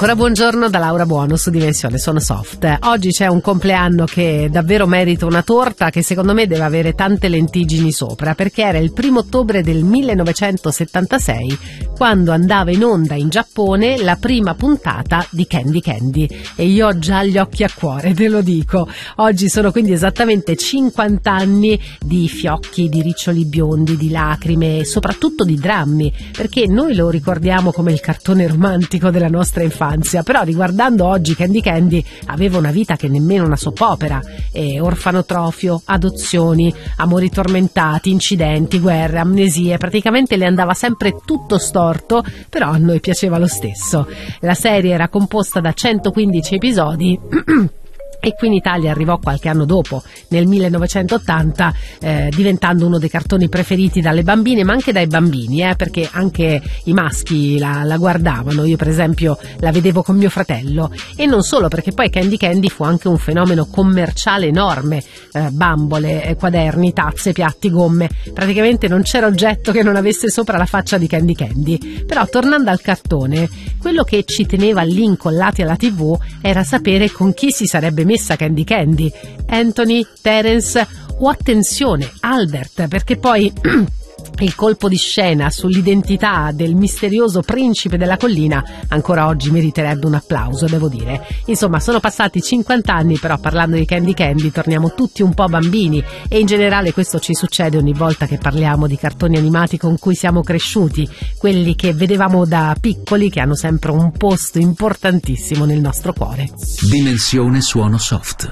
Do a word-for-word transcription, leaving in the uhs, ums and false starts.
ancora buongiorno da Laura Buono su Dimensione Suono Soft. Oggi c'è un compleanno che davvero merita una torta, che secondo me deve avere tante lentiggini sopra, perché era il primo ottobre del millenovecentosettantasei quando andava in onda in Giappone la prima puntata di Candy Candy, e io ho già gli occhi a cuore, te lo dico. Oggi sono quindi esattamente cinquanta anni di fiocchi, di riccioli biondi, di lacrime e soprattutto di drammi, perché noi lo ricordiamo come il cartone romantico della nostra infanzia, però riguardando oggi Candy Candy aveva una vita che nemmeno una soap opera, e orfanotrofio, adozioni, amori tormentati, incidenti, guerre, amnesie, praticamente le andava sempre tutto storto, però a noi piaceva lo stesso. La serie era composta da centoquindici episodi e qui in Italia arrivò qualche anno dopo, nel millenovecentottanta, eh, diventando uno dei cartoni preferiti dalle bambine, ma anche dai bambini, eh, perché anche i maschi la, la guardavano. Io per esempio la vedevo con mio fratello, e non solo, perché poi Candy Candy fu anche un fenomeno commerciale enorme, eh, bambole, eh, quaderni, tazze, piatti, gomme, praticamente non c'era oggetto che non avesse sopra la faccia di Candy Candy. Però tornando al cartone, quello che ci teneva lì incollati alla tivù era sapere con chi si sarebbe messa Candy Candy, Anthony, Terence o, attenzione, Albert, perché poi il colpo di scena sull'identità del misterioso principe della collina ancora oggi meriterebbe un applauso, devo dire. Insomma, sono passati cinquanta anni, però parlando di Candy Candy torniamo tutti un po' bambini, e in generale questo ci succede ogni volta che parliamo di cartoni animati con cui siamo cresciuti, quelli che vedevamo da piccoli, che hanno sempre un posto importantissimo nel nostro cuore. Dimensione Suono Soft.